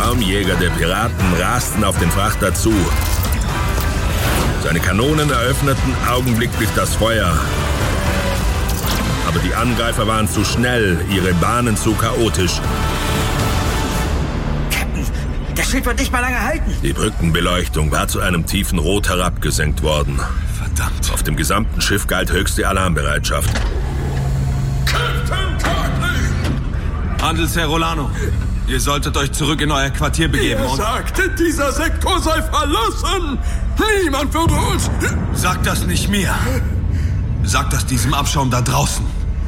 Sturmjäger der Piraten rasten auf den Frachter zu. Seine Kanonen eröffneten augenblicklich das Feuer. Aber die Angreifer waren zu schnell, ihre Bahnen zu chaotisch. Captain, das Schiff wird nicht mal lange halten. Die Brückenbeleuchtung war zu einem tiefen Rot herabgesenkt worden. Verdammt. Auf dem gesamten Schiff galt höchste Alarmbereitschaft. Captain Cartling! Handelsherr Rolano, ihr solltet euch zurück in euer Quartier begeben. Er sagte, dieser Sektor sei verlassen. Niemand würde uns... Sagt das nicht mir. Sagt das diesem Abschaum da draußen.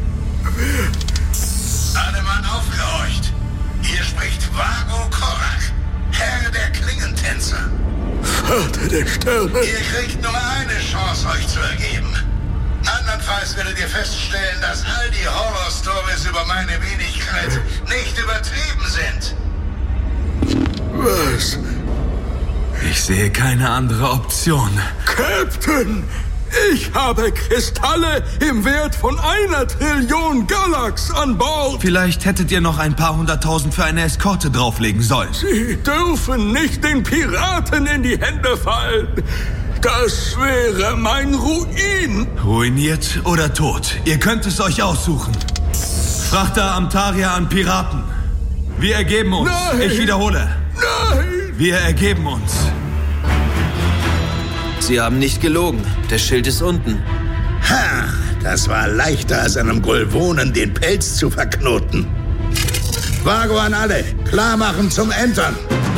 Alle Mann aufgehorcht. Hier spricht Vago Korak, Herr der Klingentänzer. Vater der Sterne. Ihr kriegt nur eine Chance, euch zu ergeben. Andernfalls werdet ihr feststellen, dass all die Horror-Stories über meine Wenigkeit nicht übertrieben sind. Was? Ich sehe keine andere Option. Captain! Ich habe Kristalle im Wert von 1 Trillion Galax an Bord. Vielleicht hättet ihr noch ein paar 100.000 für eine Eskorte drauflegen sollen. Sie dürfen nicht den Piraten in die Hände fallen. Das wäre mein Ruin. Ruiniert oder tot. Ihr könnt es euch aussuchen. Frachter Amtaria an Piraten. Wir ergeben uns. Nein. Ich wiederhole. Nein! Wir ergeben uns. Sie haben nicht gelogen. Der Schild ist unten. Ha, das war leichter als einem Gulvonen den Pelz zu verknoten. Vago an alle, klar machen zum Entern.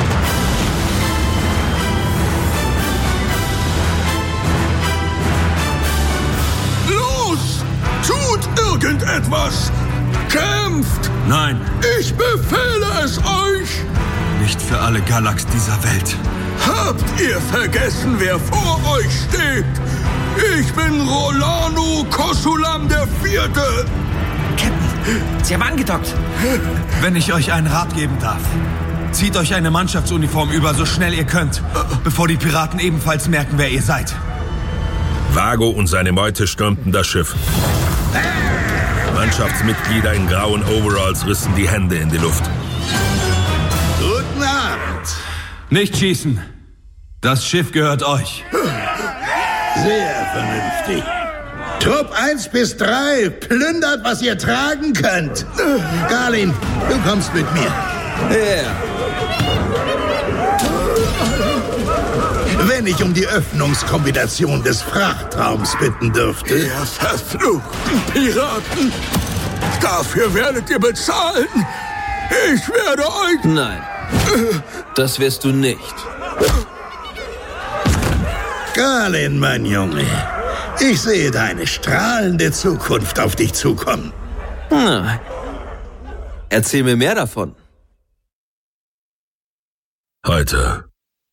Los! Tut irgendetwas! Kämpft! Nein, Ich befehle es euch! nicht für alle Galax dieser Welt. Habt ihr vergessen, wer vor euch steht? Ich bin Rolano Kosulam IV. Captain, Sie haben angedockt. Wenn ich euch einen Rat geben darf, zieht euch eine Mannschaftsuniform über, so schnell ihr könnt, bevor die Piraten ebenfalls merken, wer ihr seid. Vago und seine Meute stürmten das Schiff. Mannschaftsmitglieder in grauen Overalls rissen die Hände in die Luft. Guten Abend. Nicht schießen. Das Schiff gehört euch. Sehr vernünftig. Trupp 1 bis 3, plündert, was ihr tragen könnt. Garlin, du kommst mit mir. Wenn ich um die Öffnungskombination des Frachtraums bitten dürfte. Ihr verfluchten Piraten! Dafür werdet ihr bezahlen! Ich werde euch... Nein, das wirst du nicht. Garlin, mein Junge, ich sehe deine strahlende Zukunft auf dich zukommen. Na, erzähl mir mehr davon. Heute.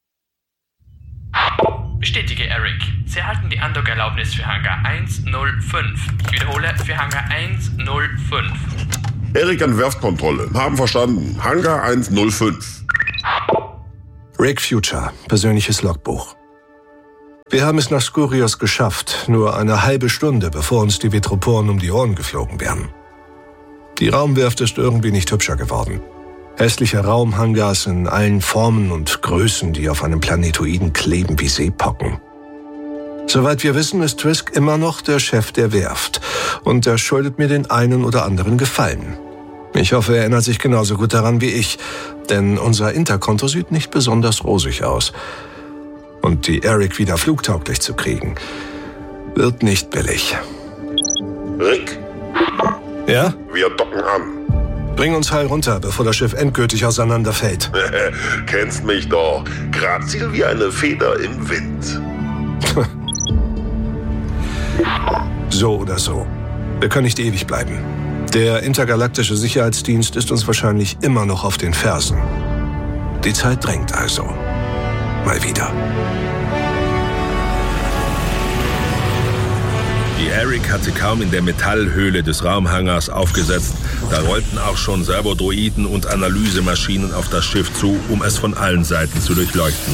Bestätige, Eric. Sie erhalten die Andockerlaubnis für Hangar 105. Ich wiederhole, für Hangar 105. Eric an Werftkontrolle. Haben verstanden. Hangar 105. Rick Future, persönliches Logbuch. Wir haben es nach Skurios geschafft, nur eine halbe Stunde, bevor uns die Vitroporen um die Ohren geflogen wären. Die Raumwerft ist irgendwie nicht hübscher geworden. Hässliche Raumhangars in allen Formen und Größen, die auf einem Planetoiden kleben wie Seepocken. Soweit wir wissen, ist Twisk immer noch der Chef der Werft und er schuldet mir den einen oder anderen Gefallen. Ich hoffe, er erinnert sich genauso gut daran wie ich, denn unser Interkonto sieht nicht besonders rosig aus. Und die Eric wieder flugtauglich zu kriegen, wird nicht billig. Rick, Ja? wir docken an. Bring uns heil runter, bevor das Schiff endgültig auseinanderfällt. Kennst mich doch. Grazil wie eine Feder im Wind. So oder so. Wir können nicht ewig bleiben. Der intergalaktische Sicherheitsdienst ist uns wahrscheinlich immer noch auf den Fersen. Die Zeit drängt also. Mal wieder. Die Eric hatte kaum in der Metallhöhle des Raumhangars aufgesetzt. Da rollten auch schon Servodroiden und Analysemaschinen auf das Schiff zu, um es von allen Seiten zu durchleuchten.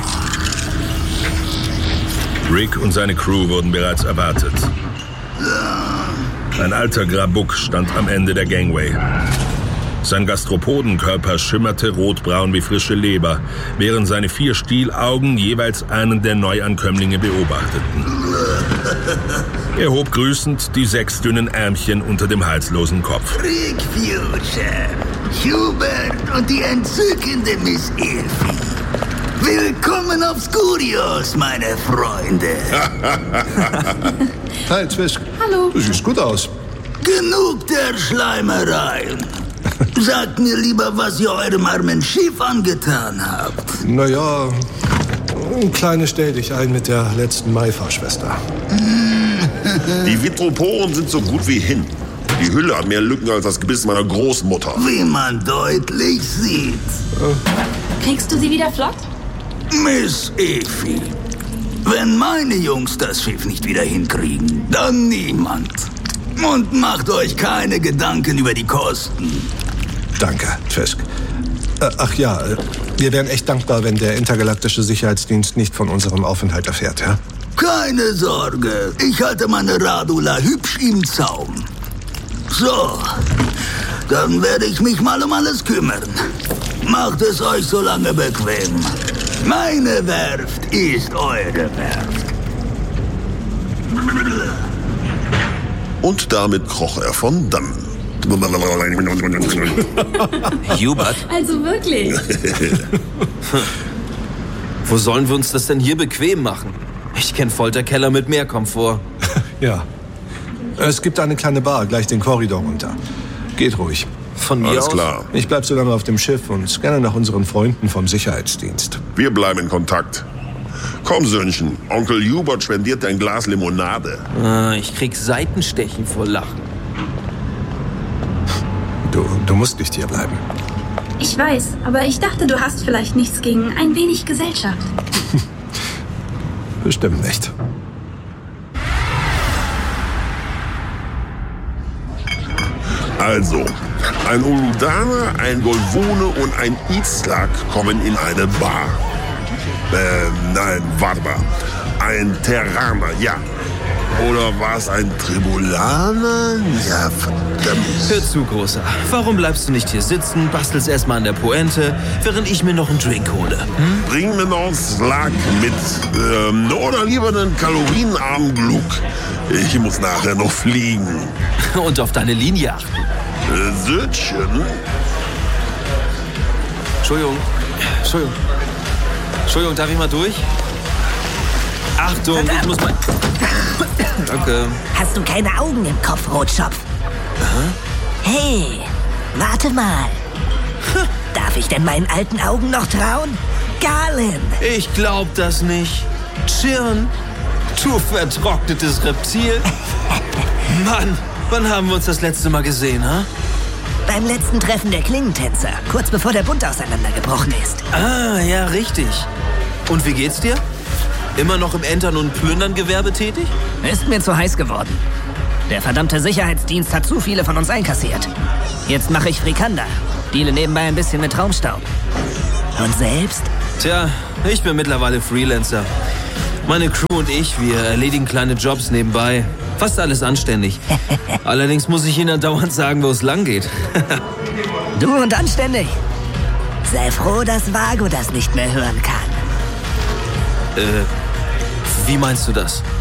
Rick und seine Crew wurden bereits erwartet. Ein alter Grabuk stand am Ende der Gangway. Sein Gastropodenkörper schimmerte rotbraun wie frische Leber, während seine 4 Stielaugen jeweils einen der Neuankömmlinge beobachteten. Er hob grüßend die 6 dünnen Ärmchen unter dem halslosen Kopf. Rick Future, Hubert und die entzückende Miss Elfie. Willkommen auf Skurios, meine Freunde. Hi, Zwisk. Hallo. Du siehst gut aus. Genug der Schleimereien. Sagt mir lieber, was ihr eurem armen Schiff angetan habt. Naja, ein kleines Stelldichein mit der letzten Maifahrschwester. Die Vitroporen sind so gut wie hin. Die Hülle hat mehr Lücken als das Gebiss meiner Großmutter. Wie man deutlich sieht. Kriegst du sie wieder flott? Miss Effie, wenn meine Jungs das Schiff nicht wieder hinkriegen, dann niemand. Und macht euch keine Gedanken über die Kosten. Danke, Fisk. Ach ja, wir wären echt dankbar, wenn der intergalaktische Sicherheitsdienst nicht von unserem Aufenthalt erfährt, ja? Keine Sorge, ich halte meine Radula hübsch im Zaum. So, dann werde ich mich mal um alles kümmern. Macht es euch so lange bequem. Meine Werft ist eure Werft. Und damit kroch er von dannen. Hubert? Also wirklich? Wo sollen wir uns das denn hier bequem machen? Ich kenne Folterkeller mit mehr Komfort. Ja. Es gibt eine kleine Bar, gleich den Korridor runter. Geht ruhig. Von mir Alles aus? klar. Ich bleib so lange auf dem Schiff und scanne nach unseren Freunden vom Sicherheitsdienst. Wir bleiben in Kontakt. Komm, Söhnchen. Onkel Hubert spendiert dir ein Glas Limonade. Ich krieg Seitenstechen vor Lachen. Du musst nicht hier bleiben. Ich weiß, aber ich dachte, du hast vielleicht nichts gegen ein wenig Gesellschaft. Bestimmt nicht. Also, ein Uludana, ein Golvone und ein Itzlak kommen in eine Bar. Nein, warte mal. Ein Terraner, ja. Oder war es ein Tribulaner? Ja, verdammt. Hör zu, Großer. Warum bleibst du nicht hier sitzen, bastelst erstmal an der Pointe, während ich mir noch einen Drink hole? Bring mir noch einen Slag mit. Oder lieber einen kalorienarmen Gluck. Ich muss nachher noch fliegen. Und auf deine Linie achten. Sötchen? Entschuldigung, darf ich mal durch? Achtung, ich muss mal... Danke. Hast du keine Augen im Kopf, Rotschopf? Hey, warte mal. Darf ich denn meinen alten Augen noch trauen? Galen! Ich glaub das nicht. Tschirn, du vertrocknetes Reptil. Mann, wann haben wir uns das letzte Mal gesehen, ha? Beim letzten Treffen der Klingentänzer, kurz bevor der Bund auseinandergebrochen ist. Ah, ja, richtig. Und wie geht's dir? Immer noch im Entern- und Plündern-Gewerbe tätig? Ist mir zu heiß geworden. Der verdammte Sicherheitsdienst hat zu viele von uns einkassiert. Jetzt mache ich Frikanda. Deale nebenbei ein bisschen mit Traumstaub. Und selbst? Tja, ich bin mittlerweile Freelancer. Meine Crew und ich, wir erledigen kleine Jobs nebenbei. Fast alles anständig. Allerdings muss ich Ihnen dauernd sagen, wo es lang geht. Du und anständig. Sei froh, dass Vago das nicht mehr hören kann. Wie meinst du das?